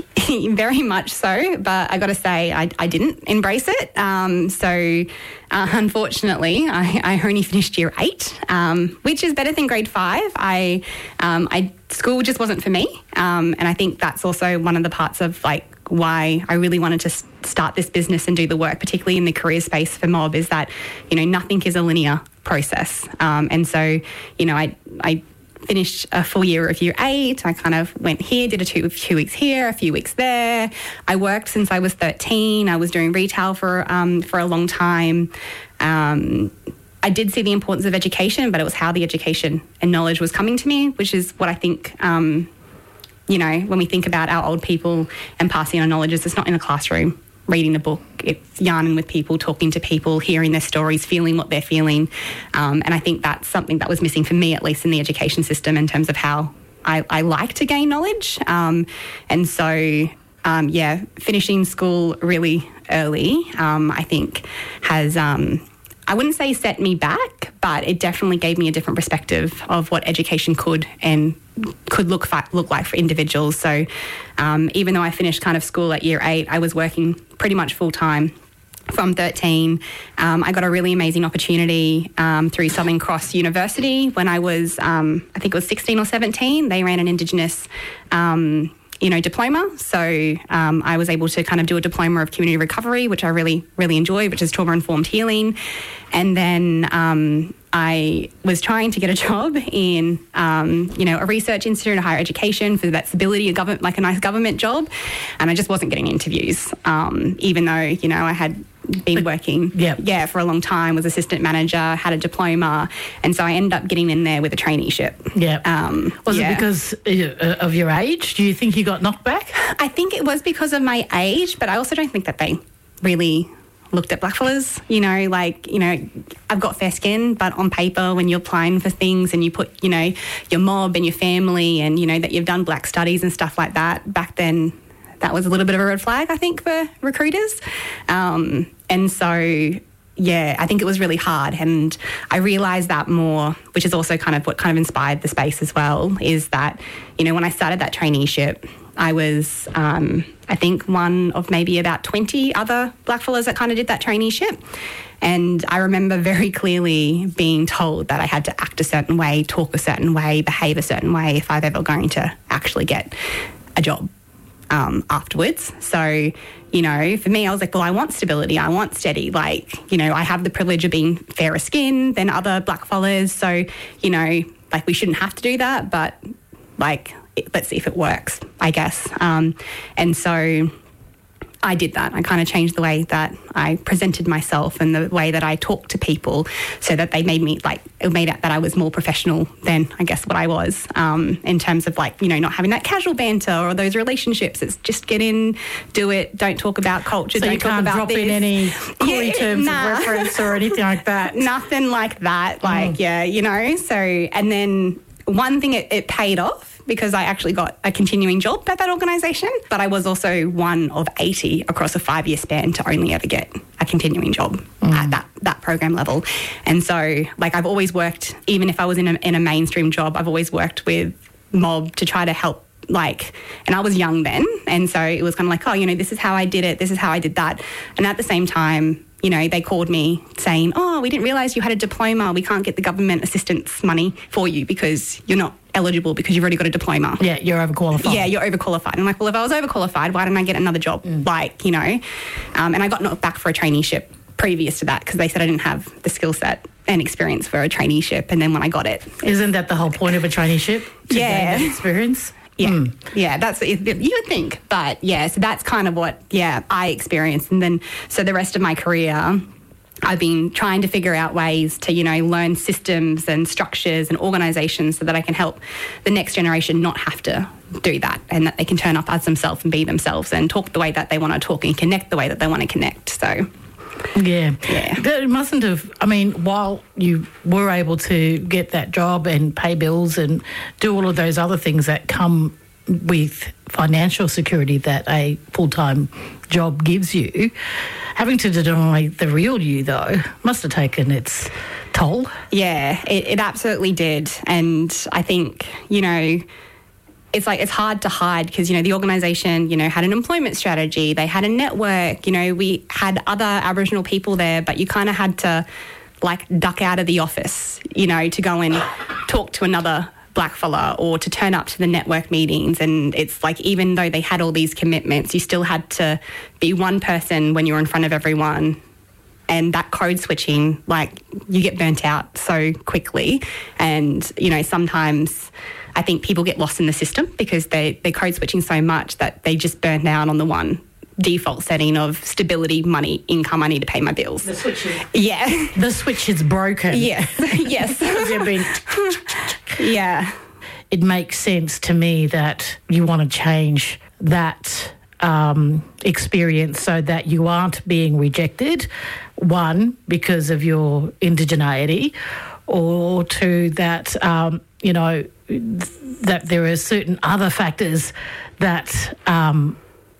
Very much so, but I got to say I, I didn't embrace it. Um, so uh, unfortunately, I, I only finished year eight, um, which is better than grade five. I, um, I school just wasn't for me, um, and I think that's also one of the parts of like why I really wanted to start this business and do the work, particularly in the career space for Mob, is that, you know, nothing is a linear process, um, and so, you know, I I. finished a full year of year eight. I kind of went here, did a two, two weeks here, a few weeks there. I worked since I was thirteen. I was doing retail for um, for a long time. Um, I did see the importance of education, but it was how the education and knowledge was coming to me, which is what I think, um, you know, when we think about our old people and passing on knowledge, it's not in a classroom, reading a book. It's yarning with people, talking to people, hearing their stories, feeling what they're feeling. Um, and I think that's something that was missing for me, at least in the education system, in terms of how I, I like to gain knowledge. Um, and so, um, yeah, finishing school really early, um, I think has, um, I wouldn't say set me back, but it definitely gave me a different perspective of what education could and could look fi- look like for individuals. So um, even though I finished kind of school at year eight, I was working pretty much full time from thirteen. Um, I got a really amazing opportunity um, through Southern Cross University when I was, um, I think it was sixteen or seventeen. They ran an Indigenous um you know, diploma. So um, I was able to kind of do a diploma of community recovery, which I really, really enjoyed, which is trauma-informed healing. And then um, I was trying to get a job in, um, you know, a research institute, a higher education for that stability, a government, like a nice government job. And I just wasn't getting interviews, um, even though, you know, I had been working yep. yeah, for a long time, was assistant manager, had a diploma. And so I ended up getting in there with a traineeship. Yeah. Um, was yeah. it because uh, of your age? Do you think you got knocked back? I think it was because of my age, but I also don't think that they really looked at blackfellas. You know, like, you know, I've got fair skin, but on paper, when you're applying for things and you put, you know, your mob and your family and, you know, that you've done black studies and stuff like that, back then that was a little bit of a red flag, I think, for recruiters. Um, and so, yeah, I think it was really hard. And I realised that more, which is also kind of what kind of inspired the space as well, is that, you know, when I started that traineeship, I was, um, I think, one of maybe about twenty other blackfellas that kind of did that traineeship. And I remember very clearly being told that I had to act a certain way, talk a certain way, behave a certain way if I was ever going to actually get a job um, afterwards. So, you know, for me, I was like, well, I want stability. I want steady. Like, you know, I have the privilege of being fairer skinned than other blackfellas. So, you know, like we shouldn't have to do that, but like, let's see if it works, I guess. Um, and so I did that. I kind of changed the way that I presented myself and the way that I talked to people so that they made me like, it made it that I was more professional than I guess what I was um, in terms of like, you know, not having that casual banter or those relationships. It's just get in, do it, don't talk about culture, so don't you talk can't about drop this. in any Corey Yeah, terms nah. of reference or anything like that. Nothing like that. Like, Mm. yeah, you know, so, and then one thing, it, it paid off because I actually got a continuing job at that organisation, but I was also one of eighty across a five-year span to only ever get a continuing job mm. at that, that program level. And so, like, I've always worked, even if I was in a, in a mainstream job, I've always worked with Mob to try to help, like, and I was young then, and so it was kind of like, oh, you know, this is how I did it, this is how I did that. And at the same time, you know, they called me saying, oh, we didn't realise you had a diploma. We can't get the government assistance money for you because you're not eligible because you've already got a diploma. Yeah, you're overqualified. Yeah, you're overqualified. And I'm like, well, if I was overqualified, why didn't I get another job? Mm. Like, you know, um, and I got knocked back for a traineeship previous to that because they said I didn't have the skill set and experience for a traineeship. And then when I got it. Isn't that the whole point of a traineeship? To Yeah. gain that experience? Yeah, Mm. yeah, that's you would think, but yeah, so that's kind of what yeah I experienced, and then so the rest of my career, I've been trying to figure out ways to, you know, learn systems and structures and organisations so that I can help the next generation not have to do that, and that they can turn up as themselves and be themselves and talk the way that they want to talk and connect the way that they want to connect. So, yeah. Yeah. But it mustn't have, I mean, while you were able to get that job and pay bills and do all of those other things that come with financial security that a full-time job gives you, having to deny the real you, though, must have taken its toll. Yeah, it, it absolutely did. And I think, you know, it's like it's hard to hide because, you know, the organisation, you know, had an employment strategy, they had a network, you know, we had other Aboriginal people there, but you kind of had to, like, duck out of the office, you know, to go and talk to another blackfella or to turn up to the network meetings. And it's like, even though they had all these commitments, you still had to be one person when you're in front of everyone. And that code switching, like, you get burnt out so quickly. And, you know, sometimes I think people get lost in the system because they, they're code switching so much that they just burn out on the one default setting of stability, money, income, I need to pay my bills. The switch is, yeah. the switch is broken. Yes, yes. You've been... Yeah. It makes sense to me that you want to change that um, experience so that you aren't being rejected, one, because of your indigeneity, or two, that, um, you know, that there are certain other factors that, um,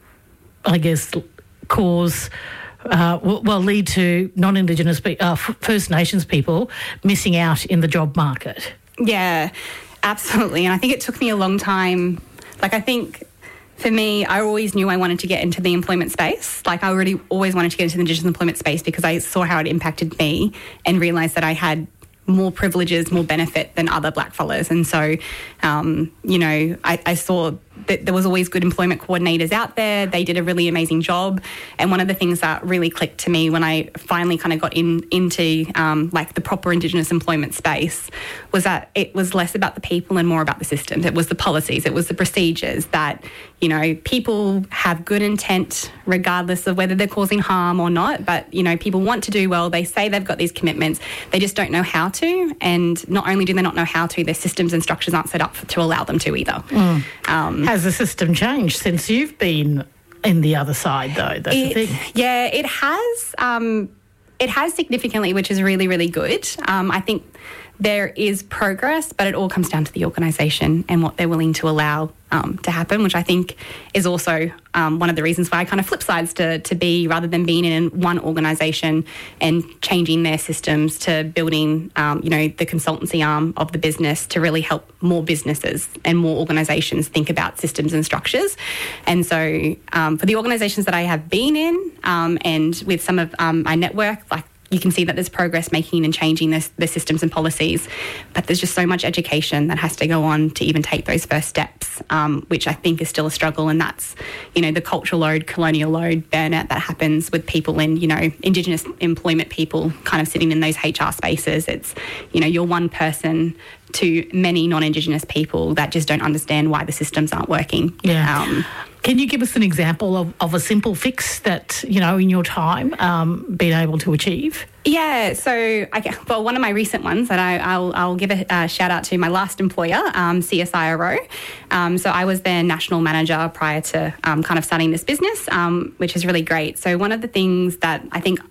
I guess, cause... Uh, well, lead to non-Indigenous, uh, First Nations people missing out in the job market. Yeah, absolutely. And I think it took me a long time. Like, I think for me, I always knew I wanted to get into the employment space. Like, I already always wanted to get into the Indigenous employment space because I saw how it impacted me and realised that I had more privileges, more benefit than other blackfellas. And so, um, you know, I, I saw that there was always good employment coordinators out there. They did a really amazing job. And one of the things that really clicked to me when I finally kind of got in into um, like the proper Indigenous employment space was that it was less about the people and more about the systems. It was the policies, it was the procedures that, you know, people have good intent regardless of whether they're causing harm or not. But, you know, people want to do well. They say they've got these commitments. They just don't know how to. And not only do they not know how to, their systems and structures aren't set up for, to allow them to either. Mm. Um, Has the system changed since you've been in the other side, though? That's it, the thing. Yeah, it has. Um, it has significantly, which is really, really good. Um, I think there is progress, but it all comes down to the organisation and what they're willing to allow um, to happen, which I think is also um, one of the reasons why I kind of flip sides to, to be, rather than being in one organisation and changing their systems, to building, um, you know, the consultancy arm of the business to really help more businesses and more organisations think about systems and structures. And so um, for the organisations that I have been in um, and with some of um, my network, like, you can see that there's progress making and changing the, the systems and policies, but there's just so much education that has to go on to even take those first steps, um, which I think is still a struggle. And that's, you know, the cultural load, colonial load, burnout that happens with people in, you know, Indigenous employment people kind of sitting in those H R spaces. It's, you know, you're one person to many non-Indigenous people that just don't understand why the systems aren't working. Yeah. Um, Can you give us an example of, of a simple fix that, you know, in your time, um, been able to achieve? Yeah, so, I, well, one of my recent ones that I, I'll, I'll give a uh, shout out to my last employer, um, C S I R O. Um, so I was their national manager prior to um, kind of starting this business, um, which is really great. So one of the things that I think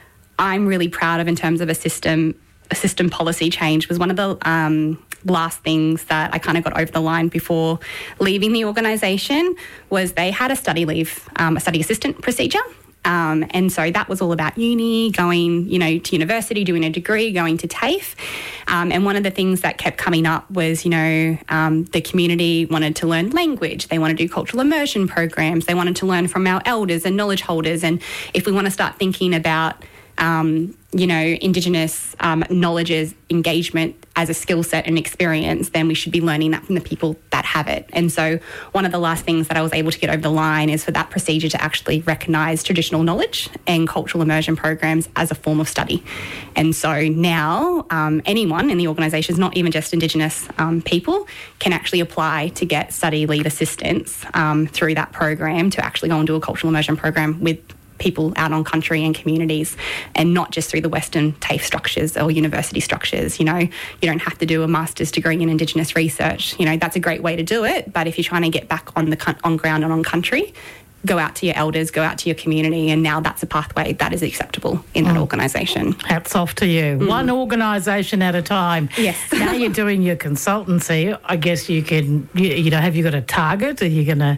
I'm really proud of in terms of a system, a system policy change was one of the um, last things that I kind of got over the line before leaving the organisation was they had a study leave, um, a study assistant procedure. Um, and so that was all about uni, going, you know, to university, doing a degree, going to TAFE. Um, and one of the things that kept coming up was, you know, um, the community wanted to learn language. They want to do cultural immersion programs. They wanted to learn from our elders and knowledge holders. And if we want to start thinking about, um, you know, Indigenous um, knowledge's engagement as a skill set and experience, then we should be learning that from the people that have it. And so one of the last things that I was able to get over the line is for that procedure to actually recognise traditional knowledge and cultural immersion programs as a form of study. And so now um, anyone in the organisations, not even just Indigenous um, people, can actually apply to get study leave assistance um, through that program to actually go and do a cultural immersion program with people out on country and communities, and not just through the Western TAFE structures or university structures. You know, you don't have to do a master's degree in Indigenous research. You know, that's a great way to do it, but if you're trying to get back on the on ground and on country, go out to your elders, go out to your community, and now that's a pathway that is acceptable in that mm. organisation. Hats off to you. Mm. One organisation at a time. Yes. Now you're doing your consultancy. I guess you can, you, you know, have you got a target? Are you going to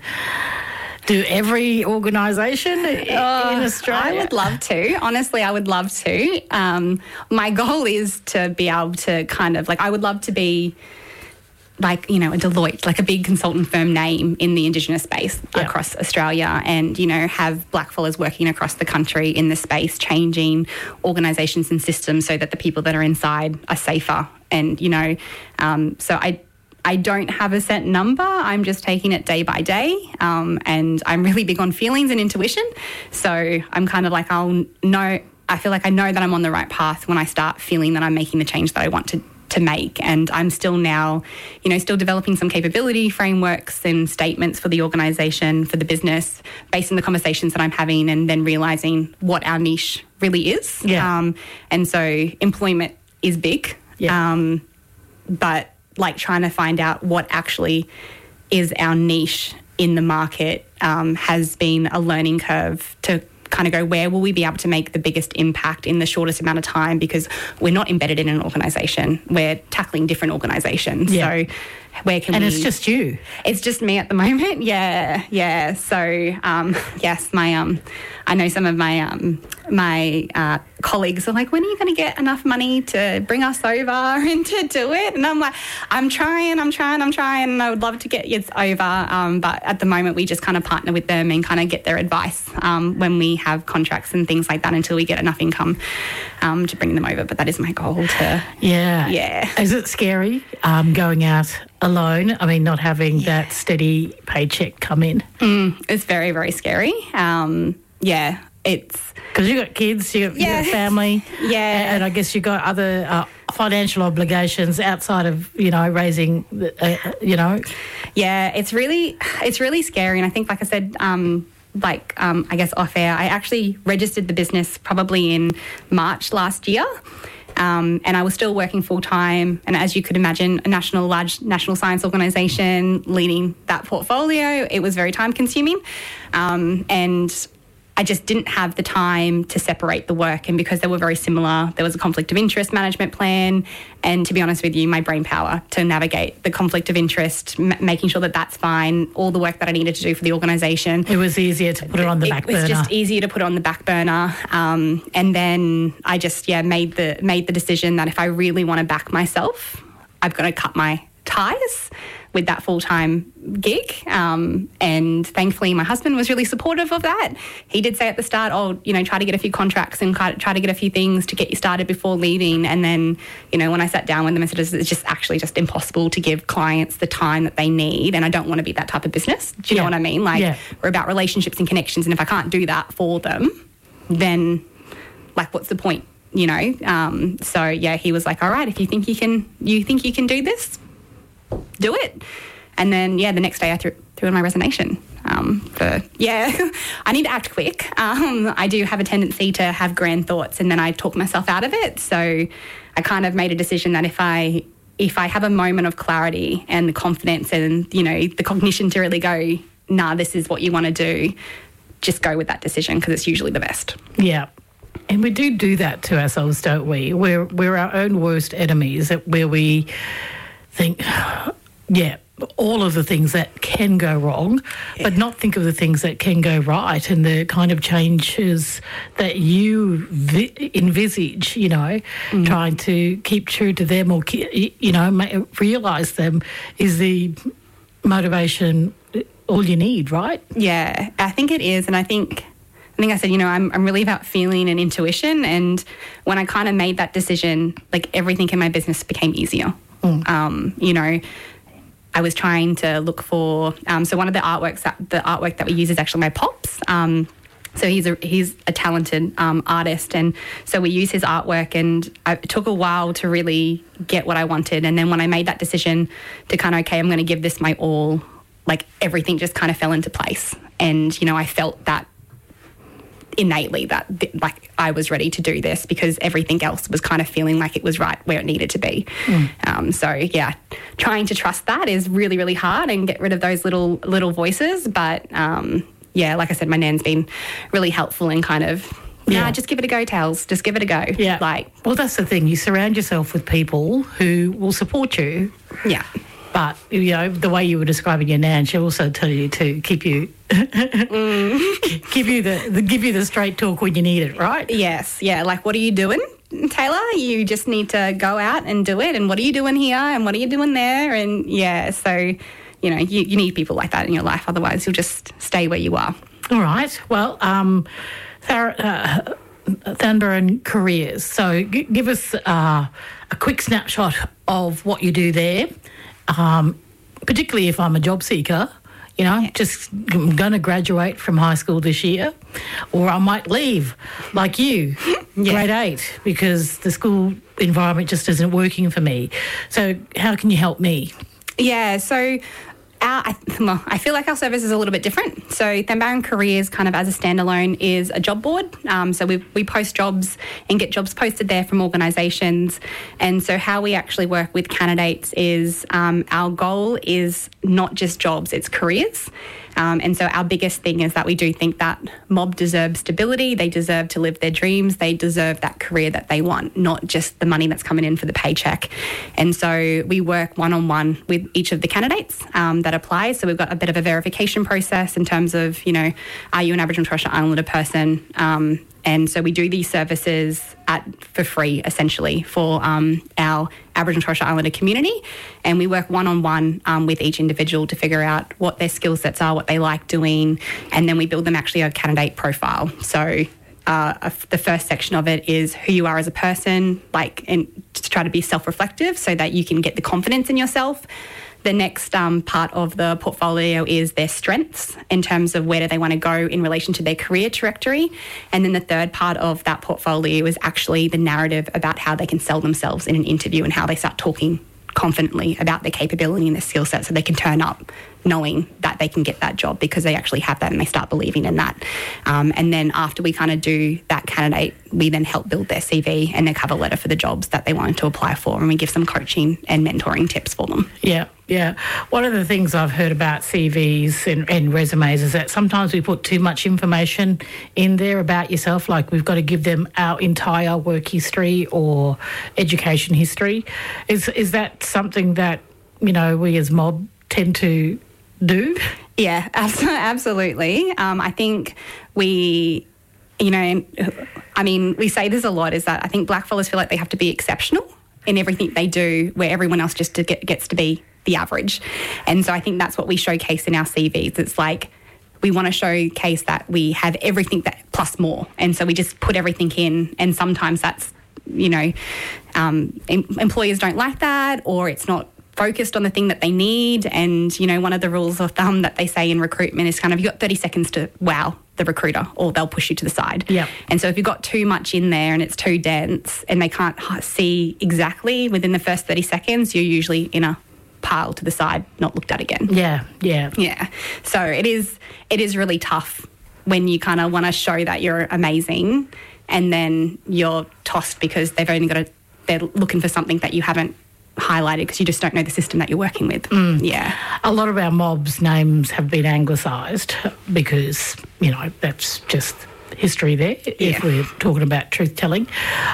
do every organisation uh, in Australia? I would love to. Honestly, I would love to. Um, my goal is to be able to kind of, like, I would love to be like, you know, a Deloitte, like a big consultant firm name in the Indigenous space yep. across Australia, and, you know, have blackfellas working across the country in the space, changing organisations and systems so that the people that are inside are safer. And, you know, um, so I I don't have a set number. I'm just taking it day by day. Um, and I'm really big on feelings and intuition. So I'm kind of like, I'll know, I feel like I know that I'm on the right path when I start feeling that I'm making the change that I want to to make. And I'm still now, you know, still developing some capability frameworks and statements for the organisation, for the business, based on the conversations that I'm having, and then realising what our niche really is. Yeah. Um, and so employment is big, yeah. um, but like trying to find out what actually is our niche in the market um, has been a learning curve to kind of go, where will we be able to make the biggest impact in the shortest amount of time, because we're not embedded in an organisation. We're tackling different organisations. Yeah. So where can and we... And it's just you. It's just me at the moment. Yeah, yeah. So, um, yes, my um, I know some of my um, my uh, colleagues are like, when are you going to get enough money to bring us over and to do it? And I'm like, I'm trying, I'm trying, I'm trying, and I would love to get you over. Um, but at the moment, we just kind of partner with them and kind of get their advice um, when we have contracts and things like that, until we get enough income um, to bring them over. But that is my goal to... Yeah. Yeah. Is it scary um, going out alone? I mean, not having yeah. that steady paycheck come in? Mm, it's very, very scary. Um, yeah, it's... Because you've got kids, you've got, yeah. you've got family. Yeah. And I guess you've got other uh, financial obligations outside of, you know, raising, uh, you know. Yeah, it's really, it's really scary. And I think, like I said, um, like, um, I guess off air, I actually registered the business probably in March last year. Um, and I was still working full time. And as you could imagine, a national, large national science organisation leading that portfolio, it was very time consuming. Um, and I just didn't have the time to separate the work. And because they were very similar, there was a conflict of interest management plan. And to be honest with you, my brain power to navigate the conflict of interest, m- making sure that that's fine, all the work that I needed to do for the organisation. It was easier to put it on the back burner. It was just easier to put on the back burner. Um, and then I just, yeah, made the made the decision that if I really want to back myself, I've got to cut my ties with that full-time gig. Um, and thankfully my husband was really supportive of that. He did say at the start, oh, you know, try to get a few contracts and try to get a few things to get you started before leaving. And then, you know, when I sat down with them, I said, it's just actually just impossible to give clients the time that they need. And I don't want to be that type of business. Do you yeah. know what I mean? Like yeah. we're about relationships and connections. And if I can't do that for them, then like, what's the point? You know? Um, so yeah, he was like, all right, if you think you can, you think you can do this, do it. And then, yeah, the next day I threw, threw in my resignation. Um, for, yeah, I need to act quick. Um, I do have a tendency to have grand thoughts, and then I talk myself out of it. So I kind of made a decision that if I if I have a moment of clarity and the confidence and, you know, the cognition to really go, nah, this is what you want to do, just go with that decision, because it's usually the best. Yeah. And we do do that to ourselves, don't we? We're, we're our own worst enemies, where we think, yeah, all of the things that can go wrong, yeah. but not think of the things that can go right, and the kind of changes that you vi- envisage, you know, mm. trying to keep true to them, or, you know, realise them is the motivation, all you need, right? Yeah, I think it is. And I think... I think I said, you know, I'm I'm really about feeling and intuition. And when I kind of made that decision, like everything in my business became easier. Mm. Um, you know, I was trying to look for, um, so one of the artworks that the artwork that we use is actually my pops. Um, so he's a he's a talented um, artist, and so we use his artwork. And I, it took a while to really get what I wanted. And then when I made that decision to kind of, okay, I'm going to give this my all, like everything just kind of fell into place. And you know, I felt that innately that like I was ready to do this because everything else was kind of feeling like it was right where it needed to be. Mm. Um, so yeah, trying to trust that is really, really hard and get rid of those little little voices. But um, yeah, like I said, my nan's been really helpful in kind of yeah, nah, just give it a go, Tales. Just give it a go. Yeah. Like, well, that's the thing. You surround yourself with people who will support you. Yeah. But, you know, the way you were describing your nan, she'll also tell you to keep you mm. give you the, the give you the straight talk when you need it, right? Yes, yeah. Like, what are you doing, Taylor? You just need to go out and do it. And what are you doing here? And what are you doing there? And yeah, so, you know, you, you need people like that in your life. Otherwise, you'll just stay where you are. All right. Well, um, Thar- uh, Thunder and Careers. So g- give us uh, a quick snapshot of what you do there. Um, particularly if I'm a job seeker, you know, yeah. just I'm going to graduate from high school this year, or I might leave like you, yeah. grade eight, because the school environment just isn't working for me. So how can you help me? Yeah, so... Our, I, well, I feel like our service is a little bit different. So Thambaran Careers kind of as a standalone is a job board. Um, so we, we post jobs and get jobs posted there from organisations. And so how we actually work with candidates is um, our goal is not just jobs, it's careers. Um, and so our biggest thing is that we do think that mob deserves stability. They deserve to live their dreams. They deserve that career that they want, not just the money that's coming in for the paycheck. And so we work one-on-one with each of the candidates um, that apply. So we've got a bit of a verification process in terms of, you know, are you an Aboriginal and Torres Strait Islander person? Um, And so we do these services at for free, essentially, for um, our Aboriginal and Torres Strait Islander community. And we work one-on-one um, with each individual to figure out what their skill sets are, what they like doing, and then we build them actually a candidate profile. So uh, the first section of it is who you are as a person, like, and to try to be self-reflective so that you can get the confidence in yourself. The next um, part of the portfolio is their strengths in terms of where do they want to go in relation to their career trajectory. And then the third part of that portfolio is actually the narrative about how they can sell themselves in an interview and how they start talking confidently about their capability and their skill set so they can turn up knowing that they can get that job because they actually have that and they start believing in that. Um, and then after we kind of do that candidate, we then help build their C V and their cover letter for the jobs that they wanted to apply for, and we give some coaching and mentoring tips for them. Yeah, yeah. One of the things I've heard about C Vs and, and resumes is that sometimes we put too much information in there about yourself, like we've got to give them our entire work history or education history. Is is that something that, you know, we as mob tend to do? Yeah, absolutely. Um, I think we, you know, I mean, we say this a lot, is that I think blackfellas feel like they have to be exceptional in everything they do, where everyone else just to get, gets to be the average. And so I think that's what we showcase in our C Vs. It's like we want to showcase that we have everything that plus more. And so we just put everything in, and sometimes that's, you know, um, em- employers don't like that, or it's not focused on the thing that they need. And, you know, one of the rules of thumb that they say in recruitment is kind of, you've got thirty seconds to wow the recruiter, or they'll push you to the side. Yeah. And so if you've got too much in there and it's too dense and they can't see exactly within the first thirty seconds, you're usually in a pile to the side, not looked at again. Yeah, yeah. Yeah. So it is, it is really tough when you kind of want to show that you're amazing and then you're tossed because they've only got a, they're looking for something that you haven't highlighted because you just don't know the system that you're working with. Mm. Yeah. A lot of our mobs' names have been anglicised because, you know, that's just history there, yeah. if we're talking about truth-telling.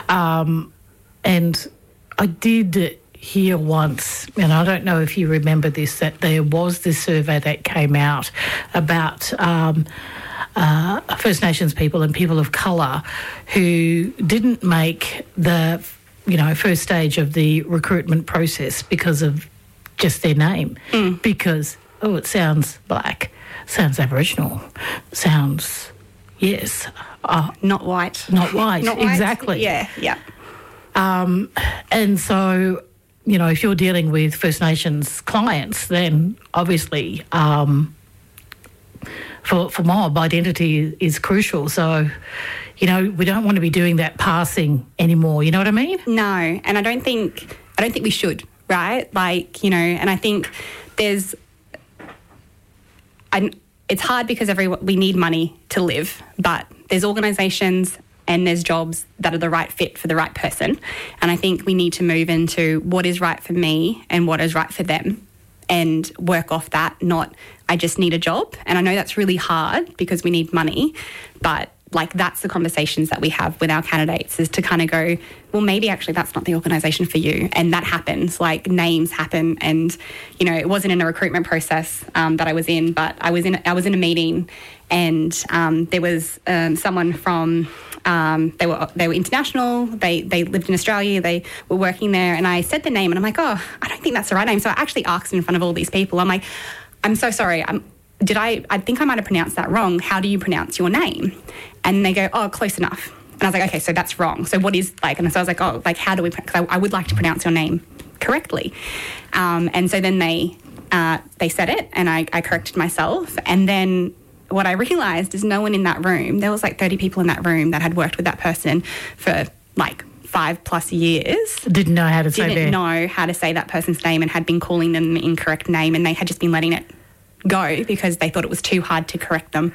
Um, and I did hear once, and I don't know if you remember this, that there was this survey that came out about um, uh, First Nations people and people of colour who didn't make the you know, first stage of the recruitment process because of just their name. Mm. Because, oh, it sounds black, sounds Aboriginal, sounds, yes. Uh, not white. Not white, not white. Exactly. Yeah, yeah. Um, and so, you know, if you're dealing with First Nations clients, then obviously um, for, for mob, identity is crucial. So, you know, we don't want to be doing that passing anymore. You know what I mean? No, and I don't think I don't think we should, right? Like, you know, and I think there's, I, it's hard because every we need money to live, but there's organisations and there's jobs that are the right fit for the right person. And I think we need to move into what is right for me and what is right for them and work off that, not I just need a job. And I know that's really hard because we need money, but like that's the conversations that we have with our candidates, is to kind of go, well, maybe actually that's not the organisation for you. And that happens, like names happen. And, you know, it wasn't in a recruitment process um, that I was in, but I was in I was in a meeting and um, there was um, someone from, um, they were they were international, they they lived in Australia, they were working there, and I said the name and I'm like, oh, I don't think that's the right name. So I actually asked in front of all these people, I'm like, I'm so sorry, I'm Did I, I think I might have pronounced that wrong. How do you pronounce your name? And they go, oh, close enough. And I was like, okay, so that's wrong. So what is, like, and so I was like, oh, like, how do we, because I, I would like to pronounce your name correctly. Um, and so then they, uh, they said it and I, I corrected myself. And then what I realised is no one in that room, there was like thirty people in that room that had worked with that person for like five plus years. Didn't know how to say Didn't their... know how to say that person's name and had been calling them the incorrect name, and they had just been letting it go because they thought it was too hard to correct them.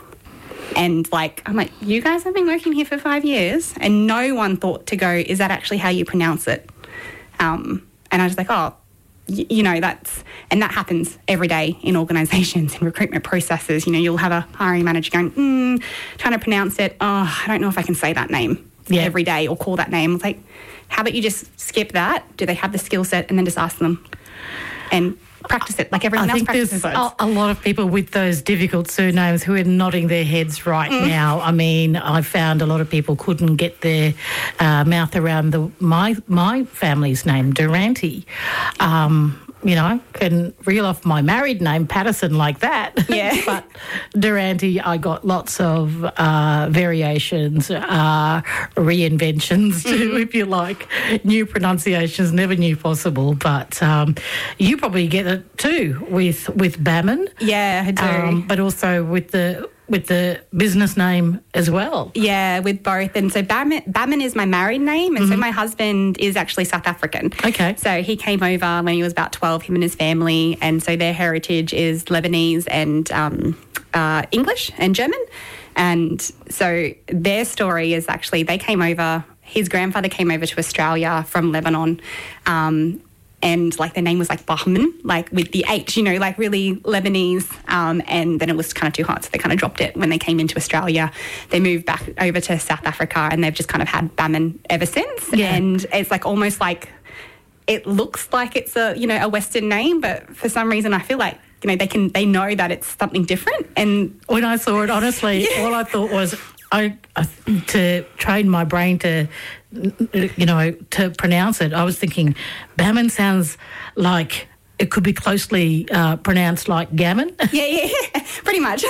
And like, I'm like, you guys have been working here for five years and no one thought to go, is that actually how you pronounce it? Um, and I was like, oh, y- you know, that's, and that happens every day in organisations and recruitment processes. You know, you'll have a hiring manager going, mm, trying to pronounce it. Oh, I don't know if I can say that name yeah. every day or call that name. It's like, how about you just skip that? Do they have the skill set? And then just ask them and practice it like everyone I else think practices there's words. a, a lot of people with those difficult surnames who are nodding their heads right mm. now. I mean, I found a lot of people couldn't get their uh, mouth around the my my family's name, Durante. Um, you know, can reel off my married name, Patterson, like that. Yeah. But Durante, I got lots of uh, variations, uh, reinventions too, mm-hmm. if you like. New pronunciations, never knew possible. But um, you probably get it too with with Bammon. Yeah, I do. Um, but also with the with the business name as well. Yeah, with both. And so Bammon, Bammon is my married name, and mm-hmm. so my husband is actually South African. Okay. So he came over when he was about twelve, him and his family, and so their heritage is Lebanese and um, uh, English and German. And so their story is actually they came over, his grandfather came over to Australia from Lebanon, um, and like their name was like Bahman, like with the H, you know, like really Lebanese. Um, and then it was kind of too hard, so they kind of dropped it when they came into Australia. They moved back over to South Africa, and they've just kind of had Bammon ever since. Yeah. And it's like almost like it looks like it's a, you know, a Western name, but for some reason I feel like, you know, they can they know that it's something different. And when I saw it, honestly, yeah. all I thought was I, I to train my brain to, you know, to pronounce it. I was thinking, Bammon sounds like it could be closely uh, pronounced like gammon. Yeah, yeah, yeah. Pretty much.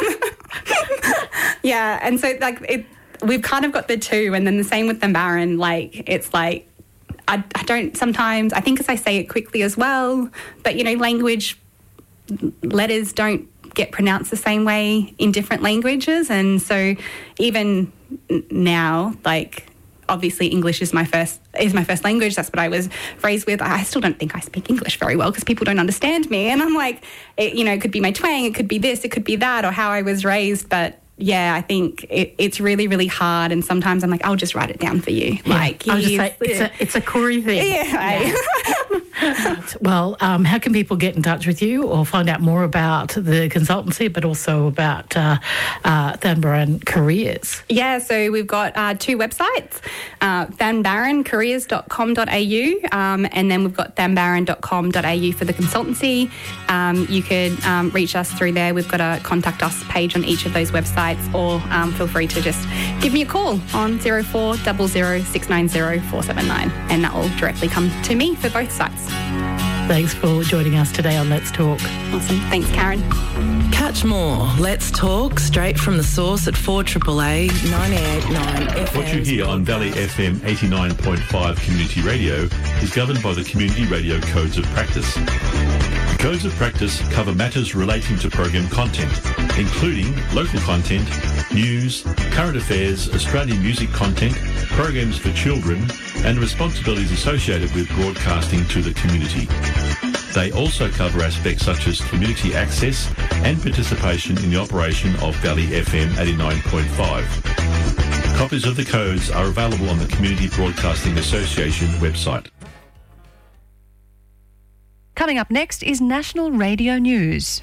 Yeah, and so like it, we've kind of got the two, and then the same with the Baron. Like it's like I, I don't sometimes I think as I say it quickly as well, but you know, language letters don't get pronounced the same way in different languages, and so even now, like obviously English is my first is my first language. That's what I was raised with. I still don't think I speak English very well because people don't understand me, and I'm like, it, you know, it could be my twang, it could be this, it could be that, or how I was raised, but. Yeah, I think it, it's really, really hard, and sometimes I'm like, I'll just write it down for you. Yeah. Like, I'll just say it's a it's a Koori thing. Yeah. yeah. Well, um, how can people get in touch with you or find out more about the consultancy, but also about uh, uh, Than Baran Careers? Yeah, so we've got uh, two websites, uh, than baran careers dot com dot a u, um, and then we've got than baran dot com dot a u for the consultancy. Um, you could um, reach us through there. We've got a contact us page on each of those websites. Or um, feel free to just give me a call on zero four zero zero six nine zero four seven nine, and that will directly come to me for both sites. Thanks for joining us today on Let's Talk. Awesome. Thanks, Karen. Catch more Let's Talk straight from the source at four A A A ninety-eight point nine F M. What you hear on Valley F M eighty-nine point five Community Radio is governed by the Community Radio Codes of Practice. The Codes of Practice cover matters relating to program content, including local content, news, current affairs, Australian music content, programs for children, and responsibilities associated with broadcasting to the community. They also cover aspects such as community access and participation in the operation of Valley F M eighty-nine point five. Copies of the codes are available on the Community Broadcasting Association website. Coming up next is National Radio News.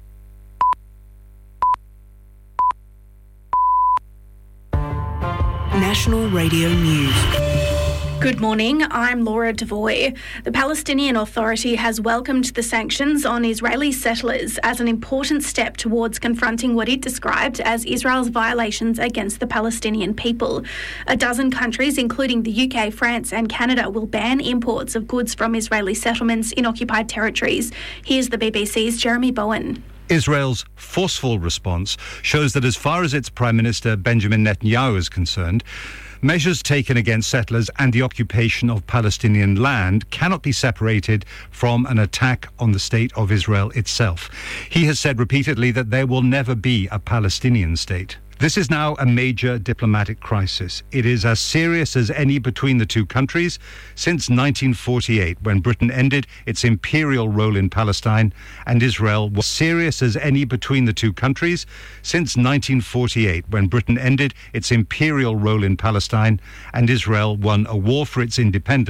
National Radio News. Good morning, I'm Laura Devoy. The Palestinian Authority has welcomed the sanctions on Israeli settlers as an important step towards confronting what it described as Israel's violations against the Palestinian people. A dozen countries, including the U K, France and Canada, will ban imports of goods from Israeli settlements in occupied territories. Here's the B B C's Jeremy Bowen. Israel's forceful response shows that as far as its Prime Minister Benjamin Netanyahu is concerned, measures taken against settlers and the occupation of Palestinian land cannot be separated from an attack on the state of Israel itself. He has said repeatedly that there will never be a Palestinian state. This is now a major diplomatic crisis. It is as serious as any between the two countries since nineteen forty-eight, when Britain ended its imperial role in Palestine, and Israel was serious as any between the two countries since nineteen forty-eight, when Britain ended its imperial role in Palestine, and Israel won a war for its independence.